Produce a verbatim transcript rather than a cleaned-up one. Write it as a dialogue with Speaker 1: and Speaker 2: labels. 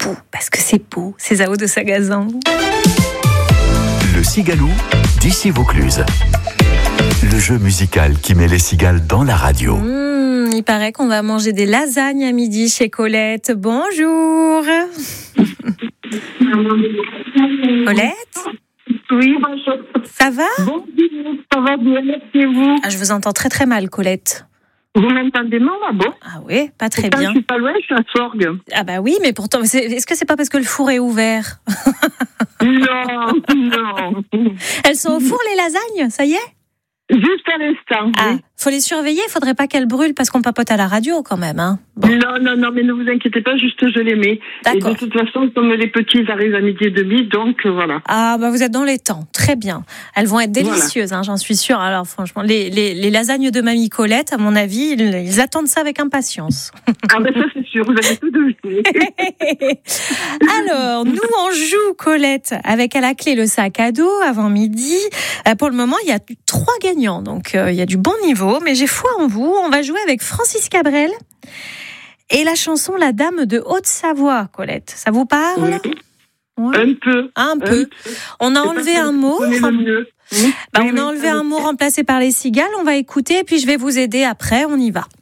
Speaker 1: vous, parce que c'est beau, c'est Zao de Sagazan.
Speaker 2: Le Cigalou d'ici Vaucluse. Le jeu musical qui met les cigales dans la radio.
Speaker 1: Mmh, il paraît qu'on va manger des lasagnes à midi chez Colette. Bonjour. Colette ?
Speaker 3: Oui, bonjour.
Speaker 1: Ça va ?
Speaker 3: Bonjour, ça va bien, merci vous.
Speaker 1: Ah, je vous entends très très mal, Colette.
Speaker 3: Vous m'entendez mal, là, bon ?
Speaker 1: Ah oui, pas très
Speaker 3: Pourtant,
Speaker 1: bien.
Speaker 3: Je suis pas loin, je suis à Sorgue.
Speaker 1: Ah bah oui, mais pourtant, c'est... est-ce que c'est pas parce que le four est ouvert ?
Speaker 3: Non, non.
Speaker 1: Elles sont au four, les lasagnes, ça y est ?
Speaker 3: Juste à l'instant.
Speaker 1: Ah,
Speaker 3: Oui.
Speaker 1: faut les surveiller, il faudrait pas qu'elles brûlent parce qu'on papote à la radio quand même. Hein. Bon.
Speaker 3: Non, non, non, mais ne vous inquiétez pas, juste je les mets.
Speaker 1: D'accord.
Speaker 3: Et de toute façon, comme les petits arrivent à midi et demi, donc euh, voilà.
Speaker 1: Ah bah vous êtes dans les temps, très bien. Elles vont être délicieuses, hein, j'en suis sûre. Alors franchement, les, les, les lasagnes de Mamie Colette, à mon avis, ils, ils attendent ça avec impatience.
Speaker 3: Ah ben ça c'est sûr, vous avez tout deviné.
Speaker 1: Alors, nous on joue, Colette, avec à la clé le sac à dos avant midi. Euh, pour le moment, il y a trois gagnants, donc euh, il y a du bon niveau, mais j'ai foi en vous. On va jouer avec Francis Cabrel et la chanson La Dame de Haute-Savoie, Colette. Ça vous parle ?
Speaker 3: Oui.
Speaker 1: Ouais.
Speaker 3: Un peu.
Speaker 1: Un
Speaker 3: un
Speaker 1: peu.
Speaker 3: peu.
Speaker 1: On a
Speaker 3: C'est
Speaker 1: enlevé
Speaker 3: pas
Speaker 1: un
Speaker 3: que
Speaker 1: mot.
Speaker 3: vous connaissez le mieux. Oui.
Speaker 1: Bah,
Speaker 3: Oui,
Speaker 1: on a
Speaker 3: oui,
Speaker 1: enlevé
Speaker 3: ça
Speaker 1: un
Speaker 3: me
Speaker 1: mot
Speaker 3: fait.
Speaker 1: remplacé par les cigales. On va écouter et puis je vais vous aider après. On y va.